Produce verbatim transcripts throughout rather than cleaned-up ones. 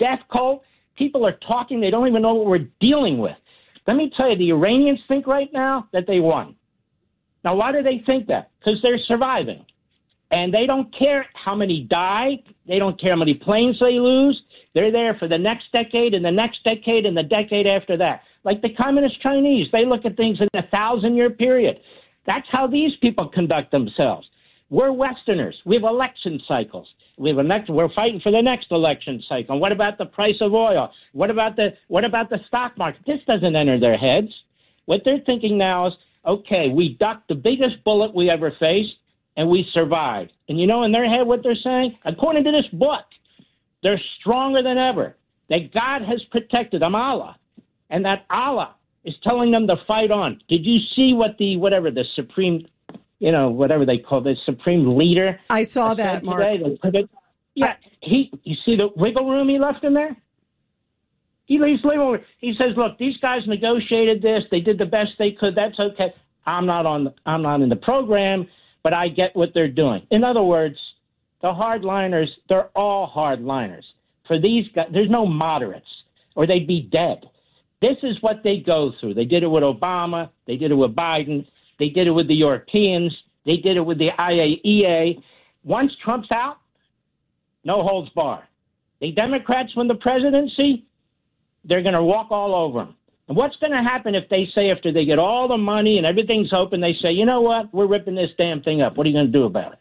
death cult. People are talking. They don't even know what we're dealing with. Let me tell you, the Iranians think right now that they won. Now, why do they think that? Because they're surviving. And they don't care how many die. They don't care how many planes they lose. They're there for the next decade and the next decade and the decade after that. Like the communist Chinese, they look at things in a thousand-year period. That's how these people conduct themselves. We're Westerners. We have election cycles. We have a next, we're fighting for the next election cycle. And what about the price of oil? What about the what about the stock market? This doesn't enter their heads. What they're thinking now is, okay, we ducked the biggest bullet we ever faced, and we survived. And you know in their head what they're saying? According to this book, they're stronger than ever. That God has protected them, Allah. And that Allah is telling them to fight on. Did you see what the, whatever, the supreme, you know, whatever they call the supreme leader? I saw that, Mark. Today? Yeah, he, you see the wiggle room he left in there? He leaves wiggle room. He says, look, these guys negotiated this. They did the best they could. That's okay. I'm not on, I'm not in the program, but I get what they're doing. In other words, the hardliners, they're all hardliners. For these guys, there's no moderates, or they'd be dead. This is what they go through. They did it with Obama. They did it with Biden. They did it with the Europeans. They did it with the I A E A. Once Trump's out, no holds barred. The Democrats win the presidency, they're going to walk all over them. And what's going to happen if they say, after they get all the money and everything's open, they say, you know what, we're ripping this damn thing up. What are you going to do about it?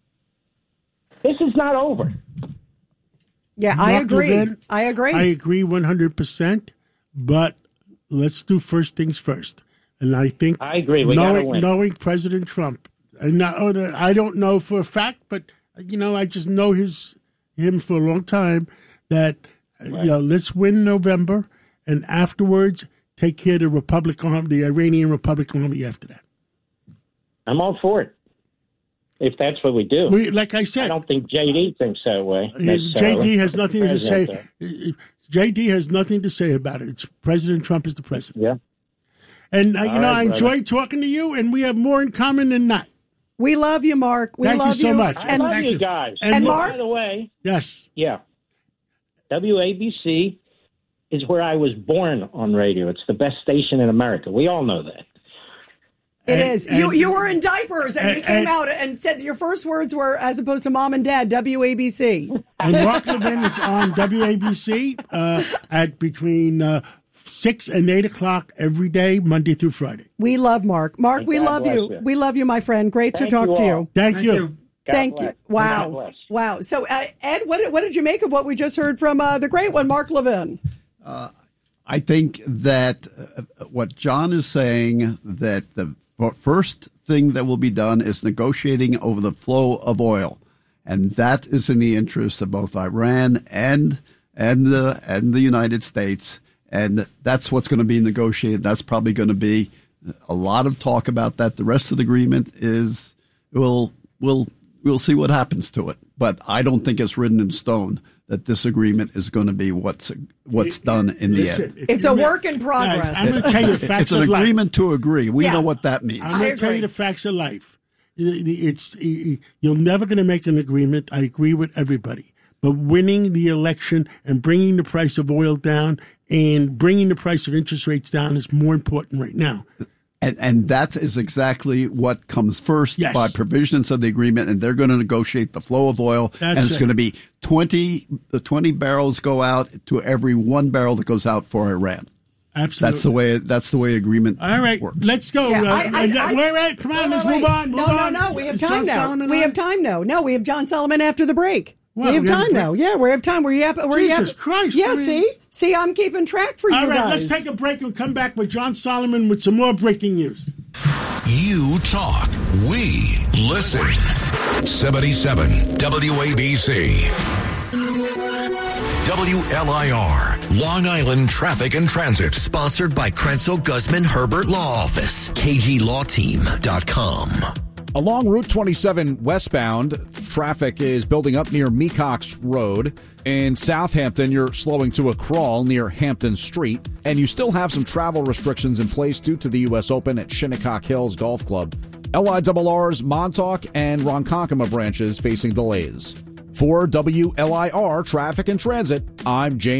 This is not over. Yeah, I Mark agree. Levin, I agree. I agree one hundred percent. But let's do first things first. And I think I agree. We knowing, gotta win. knowing President Trump, and not, I don't know for a fact, but you know, I just know his him for a long time. That right. you know, let's win November, and afterwards take care of the Republican Army, the Iranian Republican Army after that. I'm all for it. If that's what we do, we, like I said, I don't think J D thinks that way. J D has nothing to say. Though. J D has nothing to say about it. It's President Trump is the president. Yeah. And, uh, you All know, right, I enjoy brother. talking to you, and we have more in common than not. We love you, Mark. We Thank love you so much. I And, love Thank you you. guys. And And By Mark- the way, Yes. yeah, W A B C is where I was born on radio. It's the best station in America. We all know that. It And- is. and- you you were in diapers and, and- you came and- out and said your first words were, as opposed to mom and dad, W A B C. And Mark Levin is on W A B C uh, at between uh, six and eight o'clock every day, Monday through Friday. We love Mark. Mark, And we God love bless you. you. We love you, my friend. Great Thank to talk you to all. you. Thank, Thank you. you. God Thank bless. you. Wow. God bless. Wow. So, uh, Ed, what did, what did you make of what we just heard from uh, the great one, Mark Levin? I think that uh, what John is saying, that the f- first thing that will be done is negotiating over the flow of oil. And that is in the interest of both Iran and and the, and the United States. And that's what's going to be negotiated. That's probably going to be a lot of talk about that. The rest of the agreement is we'll we'll we'll see what happens to it. But I don't think it's written in stone that this agreement is going to be what's what's done in the Listen, end. if It's you a ma- work in progress. Guys, I'm going to tell you the facts It's an of life. agreement to agree. We Yeah. know what that means. I'm going I to tell you agree. the facts of life. It's you're never going to make an agreement. I agree with everybody. But winning the election and bringing the price of oil down and bringing the price of interest rates down is more important right now. And, and that is exactly what comes first Yes. by provisions of the agreement. And they're going to negotiate the flow of oil. That's and it's it. going to be twenty, the twenty barrels go out to every one barrel that goes out for Iran. Absolutely. That's the way. That's the way agreement All right, works. let's go. Yeah, Uh, I- I- uh, I- wait, wait, come on, Wait, let's wait, move wait. on. Move no, on. no, no. We have Is time John now. Solomon We on? have time now. No, we have John Solomon after the break. Well, we have we have time a break. now. Yeah, we have time. We're yap- we're Jesus yap- Christ, Yeah, I mean- see? See, I'm keeping track for All you right, guys. let's take a break and come back with John Solomon with some more breaking news. You talk, we listen. seventy-seven W A B C. W L I R, Long Island Traffic and Transit. Sponsored by Krenzel Guzman Herbert Law Office. K G law team dot com. Along Route twenty-seven westbound, traffic is building up near Mecox Road. In Southampton, you're slowing to a crawl near Hampton Street. And you still have some travel restrictions in place due to the U S Open at Shinnecock Hills Golf Club. L I R R's Montauk and Ronkonkoma branches facing delays. For W L I R Traffic and Transit, I'm James.